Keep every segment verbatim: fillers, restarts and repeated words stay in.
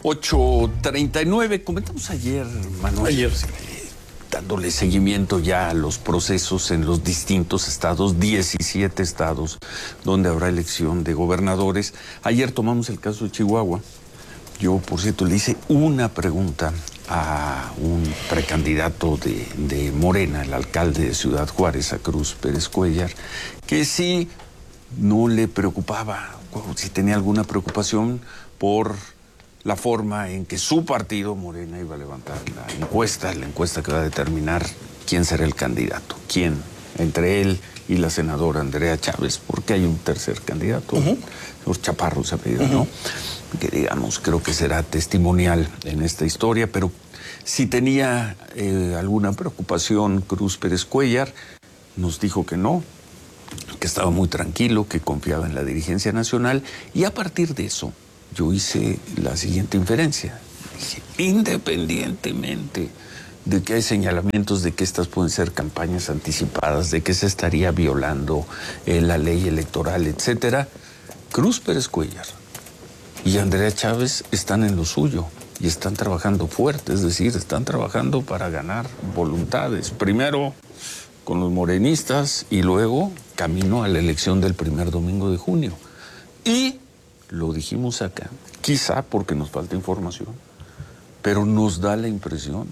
ocho treinta y nueve, comentamos ayer, Manuel, ayer, sí. eh, dándole seguimiento ya a los procesos en los distintos estados, diecisiete estados, donde habrá elección de gobernadores. Ayer tomamos el caso de Chihuahua. Yo, por cierto, le hice una pregunta a un precandidato de, de Morena, el alcalde de Ciudad Juárez, a Cruz Pérez Cuéllar, que sí no le preocupaba, si tenía alguna preocupación por la forma en que su partido, Morena, iba a levantar la encuesta, la encuesta que va a determinar quién será el candidato, quién, entre él y la senadora Andrea Chávez, porque hay un tercer candidato, uh-huh. Los Chaparros se apellidan, uh-huh. ¿no? Que digamos, creo que será testimonial en esta historia, pero si tenía eh, alguna preocupación Cruz Pérez Cuéllar, nos dijo que no, que estaba muy tranquilo, que confiaba en la dirigencia nacional, y a partir de eso yo hice la siguiente inferencia. Dije, independientemente de que hay señalamientos de que estas pueden ser campañas anticipadas, de que se estaría violando eh, la ley electoral, etcétera, Cruz Pérez Cuéllar y Andrea Chávez están en lo suyo y están trabajando fuerte, es decir, están trabajando para ganar voluntades. Primero con los morenistas y luego camino a la elección del primer domingo de junio. Y lo dijimos acá, quizá porque nos falta información, pero nos da la impresión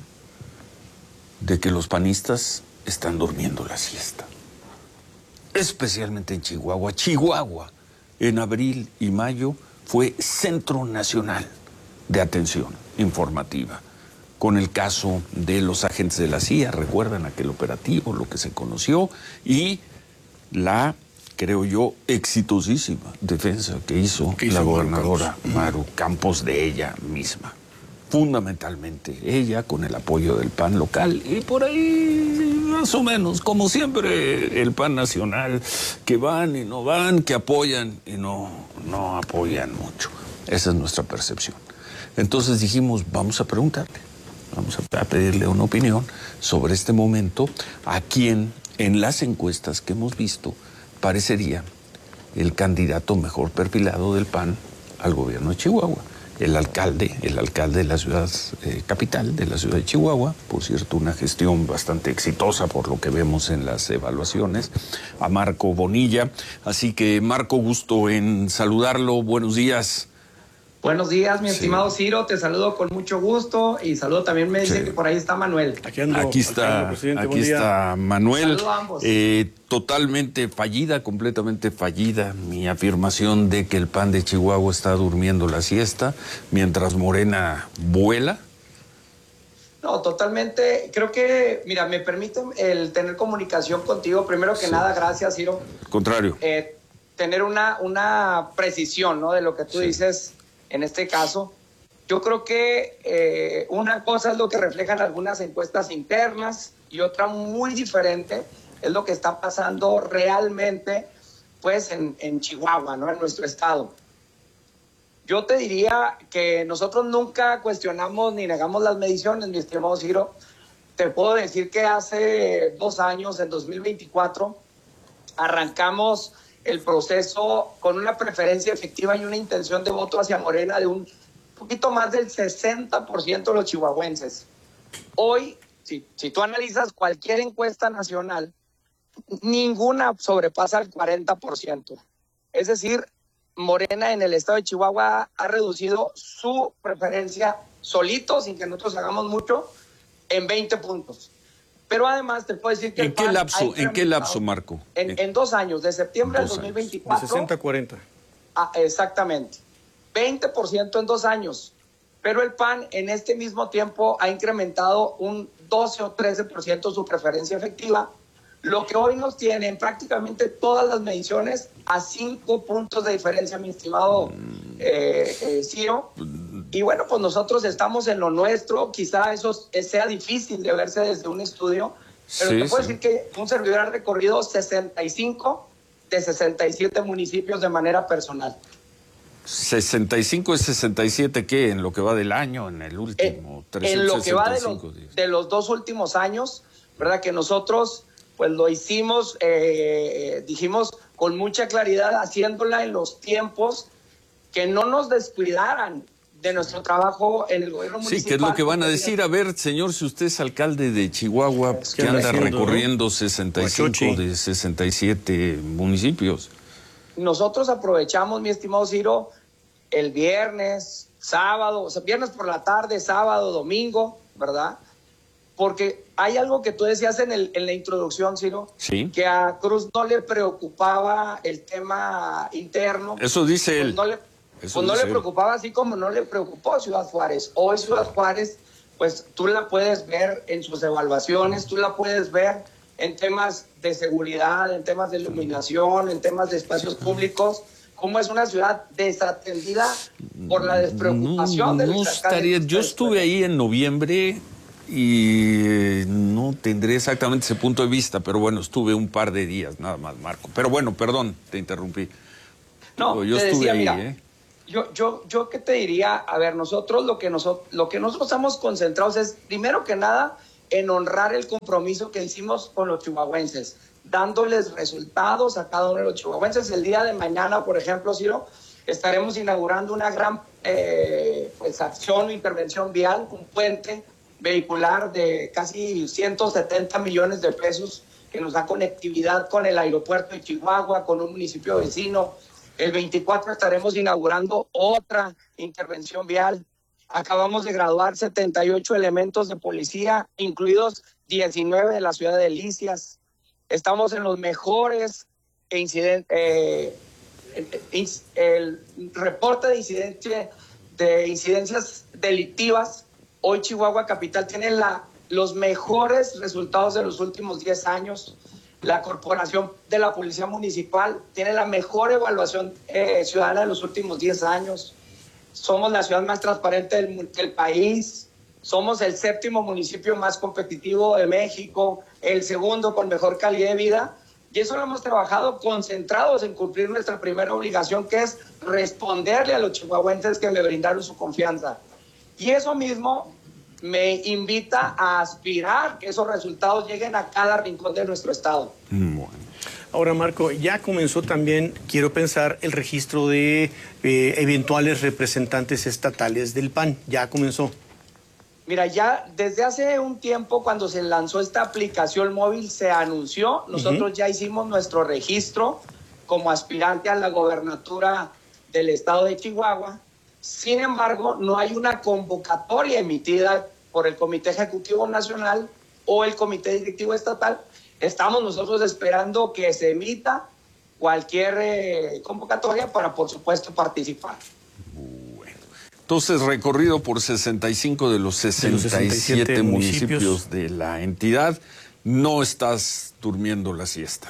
de que los panistas están durmiendo la siesta. Especialmente en Chihuahua. Chihuahua, en abril y mayo, fue centro nacional de atención informativa, con el caso de los agentes de la C I A, recuerdan aquel operativo, lo que se conoció, y la, creo yo, exitosísima defensa que hizo, ¿Qué hizo la gobernadora Maru Campos? Maru Campos de ella misma. Fundamentalmente ella, con el apoyo del P A N local, y por ahí, más o menos, como siempre, el P A N nacional, que van y no van, que apoyan y no, no apoyan mucho. Esa es nuestra percepción. Entonces dijimos, vamos a preguntarle, vamos a pedirle una opinión sobre este momento, a quien en las encuestas que hemos visto parecería el candidato mejor perfilado del P A N al gobierno de Chihuahua. El alcalde, el alcalde de la ciudad eh, capital, de la ciudad de Chihuahua, por cierto, una gestión bastante exitosa por lo que vemos en las evaluaciones, a Marco Bonilla. Así que, Marco, gusto en saludarlo. Buenos días. Buenos días, mi Sí. estimado Ciro, te saludo con mucho gusto y saludo también, me dice Sí. que por ahí está Manuel. Aquí, ando, Aquí está, ando, presidente. aquí Buen día. está Manuel. Saludo a ambos. Eh, totalmente fallida, completamente fallida mi afirmación de que el P A N de Chihuahua está durmiendo la siesta mientras Morena vuela. No, totalmente, creo que, mira, me permite el tener comunicación contigo, primero que Sí. nada, gracias, Ciro. Contrario. Eh, tener una, una precisión, ¿no?, de lo que tú Sí. dices en este caso. Yo creo que eh, una cosa es lo que reflejan algunas encuestas internas y otra muy diferente es lo que está pasando realmente, pues, en, en Chihuahua, ¿no?, en nuestro estado. Yo te diría que nosotros nunca cuestionamos ni negamos las mediciones, mi estimado Ciro. Te puedo decir que hace dos años, en dos mil veinticuatro, arrancamos el proceso con una preferencia efectiva y una intención de voto hacia Morena de un poquito más del sesenta por ciento de los chihuahuenses. Hoy, si, si tú analizas cualquier encuesta nacional, ninguna sobrepasa el cuarenta por ciento. Es decir, Morena en el estado de Chihuahua ha reducido su preferencia solito, sin que nosotros hagamos mucho, en veinte puntos. Pero además te puedo decir que... ¿En qué lapso, ¿en qué lapso, Marco? En, en dos años, de septiembre del Dos dos mil años. veinticuatro... De sesenta a cuarenta. Ah, exactamente. veinte por ciento en dos años. Pero el P A N en este mismo tiempo ha incrementado un doce o trece por ciento su preferencia efectiva, lo que hoy nos tiene en prácticamente todas las mediciones a cinco puntos de diferencia, mi estimado eh, eh, Ciro. Y bueno, pues nosotros estamos en lo nuestro, quizá eso sea difícil de verse desde un estudio, pero Sí, te puedo sí. decir que un servidor ha recorrido sesenta y cinco de sesenta y siete municipios de manera personal. sesenta y cinco y sesenta y siete, ¿qué? En lo que va del año, en el último. En, en lo que va de, trescientos sesenta y cinco lo, días. de los dos últimos años, ¿verdad? Que nosotros pues lo hicimos, eh, dijimos con mucha claridad, haciéndola en los tiempos que no nos descuidaran de nuestro trabajo en el gobierno municipal. Sí, que es lo que van a decir. A ver, señor, si usted es alcalde de Chihuahua, pues, que anda recorriendo sesenta y cinco de sesenta y siete municipios. Nosotros aprovechamos, mi estimado Ciro, el viernes, sábado, o sea, viernes por la tarde, sábado, domingo, ¿verdad? Porque hay algo que tú decías en, el, en la introducción, Ciro, sí, que a Cruz no le preocupaba el tema interno. Eso dice pues él. No le, Eso pues no dice le preocupaba, así como no le preocupó Ciudad Juárez. Hoy Ciudad Juárez, pues tú la puedes ver en sus evaluaciones, tú la puedes ver en temas de seguridad, en temas de iluminación, en temas de espacios públicos, como es una ciudad desatendida por la despreocupación no, de no los estaría. Yo estuve ahí en noviembre y no tendré exactamente ese punto de vista, pero bueno, estuve un par de días nada más, Marco. Pero bueno, perdón, te interrumpí. No, yo te estuve decía, ahí, mira, ¿eh? Yo, yo, yo qué te diría, a ver, nosotros lo que nosotros, lo que nosotros estamos concentrados es, primero que nada, en honrar el compromiso que hicimos con los chihuahuenses, dándoles resultados a cada uno de los chihuahuenses. El día de mañana, por ejemplo, Ciro, estaremos inaugurando una gran eh, pues, acción o intervención vial, un puente vehicular de casi ciento setenta millones de pesos que nos da conectividad con el aeropuerto de Chihuahua, con un municipio vecino. El veinticuatro estaremos inaugurando otra intervención vial. Acabamos de graduar setenta y ocho elementos de policía, incluidos diecinueve de la ciudad de Delicias. Estamos en los mejores incidentes, eh, el reporte de, incidente, de incidencias delictivas. Hoy Chihuahua Capital tiene la, los mejores resultados de los últimos diez años. La Corporación de la Policía Municipal tiene la mejor evaluación eh, ciudadana de los últimos diez años. Somos la ciudad más transparente del, del país. Somos el séptimo municipio más competitivo de México, el segundo con mejor calidad de vida. Y eso lo hemos trabajado concentrados en cumplir nuestra primera obligación, que es responderle a los chihuahuenses que me brindaron su confianza. Y eso mismo me invita a aspirar que esos resultados lleguen a cada rincón de nuestro estado. Bueno. Ahora, Marco, ya comenzó también, quiero pensar, el registro de eh, eventuales representantes estatales del P A N. Ya comenzó. Mira, ya desde hace un tiempo, cuando se lanzó esta aplicación móvil, se anunció. Nosotros uh-huh. ya hicimos nuestro registro como aspirante a la gobernatura del estado de Chihuahua. Sin embargo, no hay una convocatoria emitida por el Comité Ejecutivo Nacional o el Comité Directivo Estatal. Estamos nosotros esperando que se emita cualquier eh, convocatoria para, por supuesto, participar. Bueno, entonces recorrido por sesenta y cinco de los sesenta y siete municipios. municipios de la entidad, no estás durmiendo la siesta.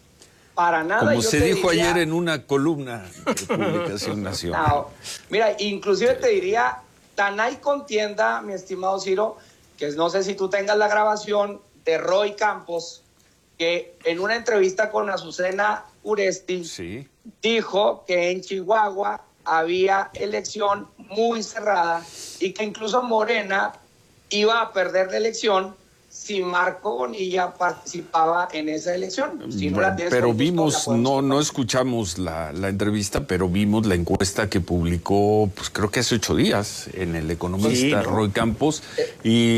Para nada. Como yo se te dijo diría... ayer en una columna de Publicación Nacional. No, mira, inclusive te diría, tan hay contienda, mi estimado Ciro, que no sé si tú tengas la grabación de Roy Campos, que en una entrevista con Azucena Uresti sí. dijo que en Chihuahua había elección muy cerrada y que incluso Morena iba a perder la elección si Marco Bonilla participaba en esa elección. Si no bueno, la tienes, pero gusto, vimos, la no no escuchamos la, la entrevista, pero vimos la encuesta que publicó, pues creo que hace ocho días, en El Economista, sí, ¿no? Roy Campos, eh,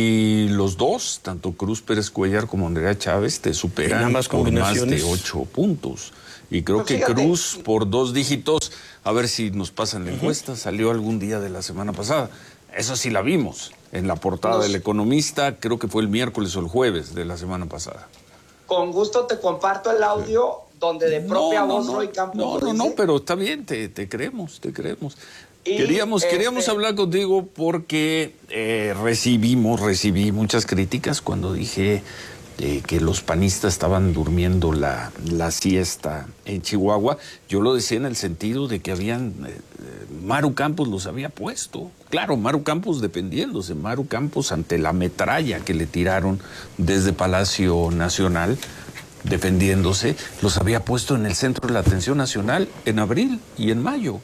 y los dos, tanto Cruz Pérez Cuellar como Andrea Chávez, te superan por más de ocho puntos. Y creo pues que fíjate, Cruz por dos dígitos, a ver si nos pasan la uh-huh. encuesta, salió algún día de la semana pasada. Eso sí la vimos en la portada Nos... del Economista, creo que fue el miércoles o el jueves de la semana pasada. Con gusto te comparto el audio sí. donde de propia no, no, voz no, Roy Campos. No, no, no, pero está bien, te, te creemos, te creemos. Y queríamos, este... queríamos hablar contigo porque eh, recibimos, recibí muchas críticas cuando dije eh, que los panistas estaban durmiendo la, la siesta en Chihuahua. Yo lo decía en el sentido de que habían... Eh, Maru Campos los había puesto. Claro, Maru Campos defendiéndose, Maru Campos ante la metralla que le tiraron desde Palacio Nacional, defendiéndose, los había puesto en el centro de la atención nacional en abril y en mayo.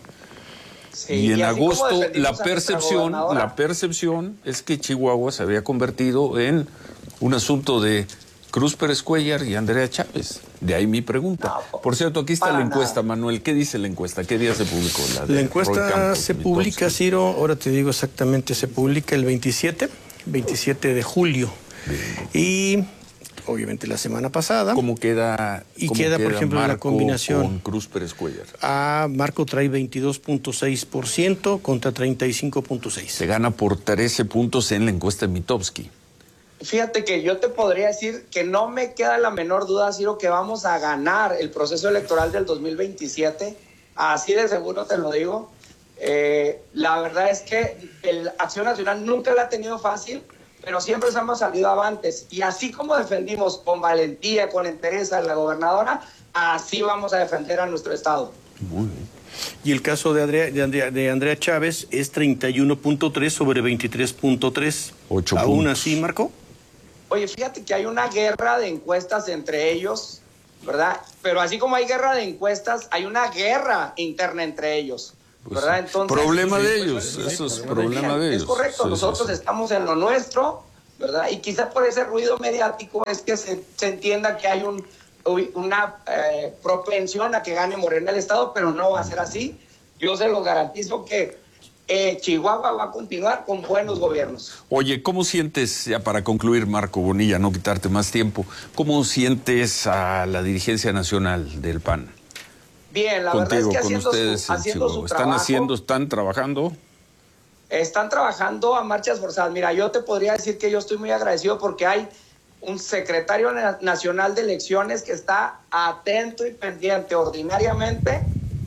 Sí, y en y agosto la percepción, la percepción es que Chihuahua se había convertido en un asunto de Cruz Pérez Cuellar y Andrea Chávez. De ahí mi pregunta. No, Por cierto, aquí está para la encuesta, nada. Manuel. ¿Qué dice la encuesta? ¿Qué día se publicó? La, de La Roy encuesta Campos, se Mitofsky. publica, Ciro, ahora te digo exactamente, se publica el veintisiete de julio. Bien. Y obviamente la semana pasada. ¿Cómo queda? Y cómo queda, por ejemplo, la Marco combinación. con Cruz Pérez Cuellar? A Marco trae veintidós punto seis por ciento contra treinta y cinco punto seis por ciento. Se gana por trece puntos en la encuesta de Mitofsky. Fíjate que yo te podría decir que no me queda la menor duda, Ciro, que vamos a ganar el proceso electoral del dos mil veintisiete. Así de seguro te lo digo. Eh, la verdad es que el Acción Nacional nunca la ha tenido fácil, pero siempre se hemos salido avantes. Y así como defendimos con valentía, con entereza a la gobernadora, así vamos a defender a nuestro estado. Muy bien. Y el caso de Andrea, de Andrea, de Andrea Chávez es treinta y uno punto tres sobre veintitrés punto tres. Ocho Aún puntos. así, Marco. Oye, fíjate que hay una guerra de encuestas entre ellos, ¿verdad? Pero así como hay guerra de encuestas, hay una guerra interna entre ellos, ¿verdad? Entonces, problema sí, de pues, ellos, pues, eso es pues, problema pues, de es ellos. correcto, Sí, nosotros sí, sí. estamos en lo nuestro, ¿verdad? Y quizás por ese ruido mediático es que se, se entienda que hay un, una eh, propensión a que gane Morena el Estado, pero no va a ser así. Yo se los garantizo que eh, Chihuahua va a continuar con buenos gobiernos. Oye, ¿cómo sientes, ya para concluir, Marco Bonilla, no quitarte más tiempo, cómo sientes a la dirigencia nacional del P A N? Bien, la Contigo, verdad es que con haciendo ustedes su, en haciendo su Chihuahua. ¿Están trabajo, haciendo, están trabajando? están trabajando a marchas forzadas. Mira, yo te podría decir que yo estoy muy agradecido porque hay un secretario na- nacional de elecciones que está atento y pendiente ordinariamente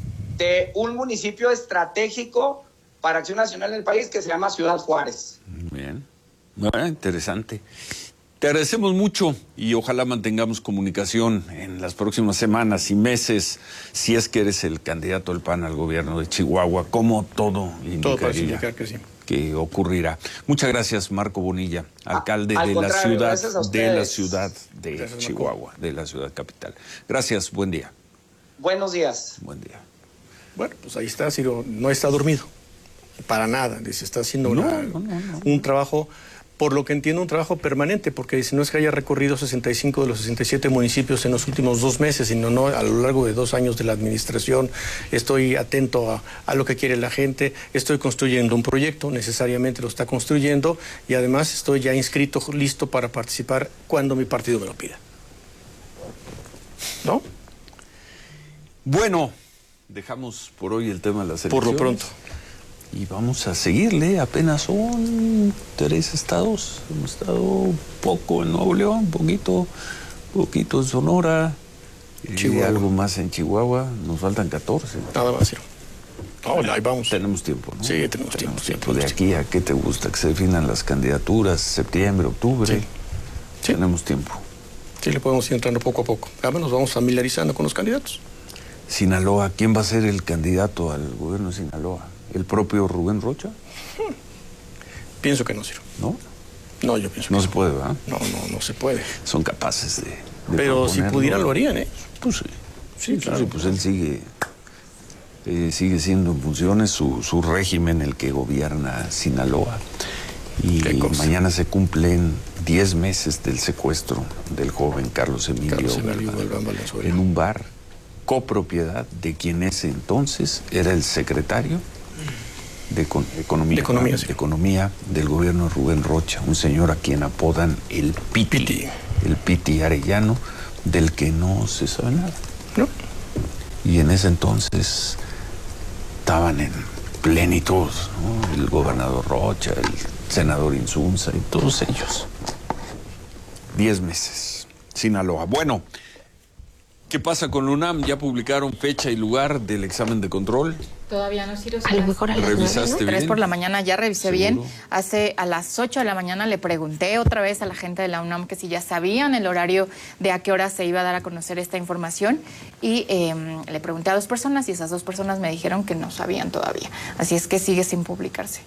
de un municipio estratégico para Acción Nacional en el país que se llama Ciudad Juárez. Bien, bueno, interesante. Te agradecemos mucho y ojalá mantengamos comunicación en las próximas semanas y meses, si es que eres el candidato del P A N al gobierno de Chihuahua, como todo Todo parece indicaría indicar que sí. que ocurrirá. Muchas gracias, Marco Bonilla, alcalde al de la contrario, ciudad gracias a de la ustedes. ciudad de Gracias, Marco. Chihuahua, de la ciudad capital. Gracias, buen día. Buenos días. Buen día. Bueno, pues ahí está, Ciro, no está dormido. Para nada, dice, está haciendo No, una- no, no, no. un trabajo, por lo que entiendo, un trabajo permanente, porque dice, no es que haya recorrido sesenta y cinco de los sesenta y siete municipios en los últimos dos meses, sino no, a lo largo de dos años de la administración, estoy atento a, a lo que quiere la gente, estoy construyendo un proyecto, necesariamente lo está construyendo, y además estoy ya inscrito, listo para participar cuando mi partido me lo pida. ¿No? Bueno, dejamos por hoy el tema de las Por lo elecciones. pronto. Y vamos a seguirle, apenas son tres estados. Hemos estado poco en Nuevo León, poquito, poquito en Sonora, y Chihuahua. algo más en Chihuahua. Nos faltan catorce. Nada más, Ciro. No, ahí vamos. Tenemos tiempo, ¿no? Sí, tenemos tiempo, sí, tiempo. De tenemos aquí a qué te gusta que se definan las candidaturas, septiembre, octubre. Sí. Sí. Tenemos tiempo. Sí, le podemos ir entrando poco a poco. Además nos vamos familiarizando con los candidatos. Sinaloa, ¿quién va a ser el candidato al gobierno de Sinaloa? ¿El propio Rubén Rocha? Pienso que no, Ciro. ¿No? No, yo pienso que No se puede, ¿verdad? no, no, no se puede. Son capaces de, de Pero si proponerlo. pudieran lo harían, ¿eh? Pues sí. Sí, Sí, claro. sí, pues él sigue, eh, sigue siendo en funciones su, su régimen, el que gobierna Sinaloa. Y Qué cosa. mañana se cumplen diez meses del secuestro del joven Carlos Emilio, Carlos Emilio Galván, Galván Valenzuela. en un bar copropiedad de quien ese entonces era el secretario de Econ- Economía, De Economía, ¿no? sí. de Economía del gobierno de Rubén Rocha, un señor a quien apodan el Piti, Piti. el Piti Arellano, del que no se sabe nada. ¿No? Y en ese entonces estaban en plenitud, ¿no? El gobernador Rocha, el senador Insunza y todos ellos. Diez meses. Sinaloa. Bueno, ¿qué pasa con la UNAM? ¿Ya publicaron fecha y lugar del examen de control? Todavía no, Ciro. A lo mejor a las nueve, ¿Revisaste ¿no? Tres bien? por la mañana, ya revisé ¿Seguro? bien. Hace a las ocho de la mañana le pregunté otra vez a la gente de la UNAM que si ya sabían el horario de a qué hora se iba a dar a conocer esta información y eh, le pregunté a dos personas y esas dos personas me dijeron que no sabían todavía. Así es que sigue sin publicarse.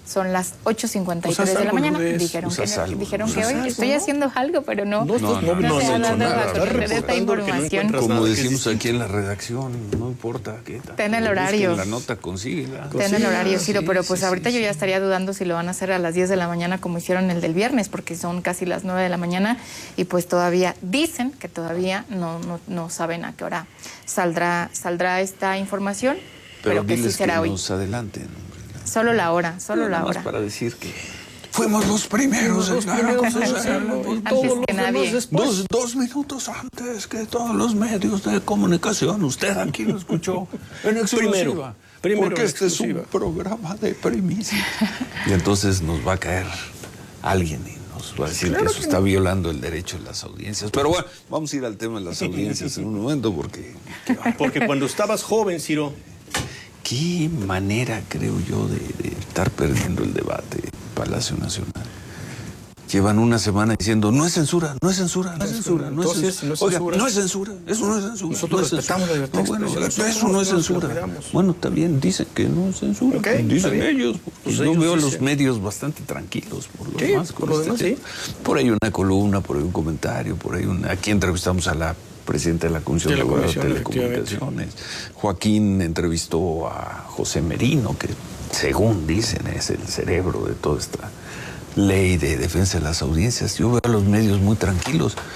Son las ocho cincuenta y Pues haz tres de la algo, mañana. Lourdes. Dijeron Pues haz que, algo, dijeron pues que haz hoy algo, estoy ¿no? haciendo algo, pero no. No, No, no, no, no, no no se has ha hecho dado nada. a Estás conocer esta reportando que no información. encuentras Como nada. ¿Qué decimos dices? aquí en la redacción, no importa qué tal. Ten el Busquen horario. la nota, consíguela. Ten el horario, Sí, Ciro, pero pues sí, ahorita sí, yo sí. ya estaría dudando si lo van a hacer a las diez de la mañana como hicieron el del viernes, porque son casi las nueve de la mañana y pues todavía dicen que todavía no, no, no saben a qué hora saldrá, saldrá esta información, pero, Pero que sí diles que será hoy. nos adelanten, hombre. Solo la hora, solo Nada la más hora. para decir que fuimos los primeros en Los dar a primeros en conocer. hacerlo, y Antes todos que los demás nadie. después. Dos, dos minutos antes que todos los medios de comunicación. Usted aquí lo escuchó en exclusiva. Primero, primero porque en este es exclusiva. un programa de primicia. Y entonces nos va a caer alguien y nos va a decir Claro que eso que está no. violando el derecho de las audiencias. Pero bueno, vamos a ir al tema de las audiencias en un momento porque... qué bárbaro. Porque cuando estabas joven, Ciro, Qué manera, creo yo, de, de estar perdiendo el debate Palacio Nacional. Llevan una semana diciendo, no es censura, no es censura, no es censura, no es Entonces, censura. no es Oiga, censura. no es censura, eso no es censura. Nosotros no es respetamos censura. la libertad No, de bueno, expresión. eso no es Nosotros la censura. cuidamos. Bueno, también dicen que no es censura. Ok, dicen está bien. ellos. Porque Pues yo ellos veo a los dicen. medios bastante tranquilos por lo Sí, demás. por con lo este demás, tema. sí. Por ahí una columna, por ahí un comentario, por ahí una... Aquí entrevistamos a la presidenta de la Comisión De la Reguladora de Comisión, Telecomunicaciones. Joaquín entrevistó a José Merino, que según dicen es el cerebro de toda esta ley de defensa de las audiencias. Yo veo a los medios muy tranquilos.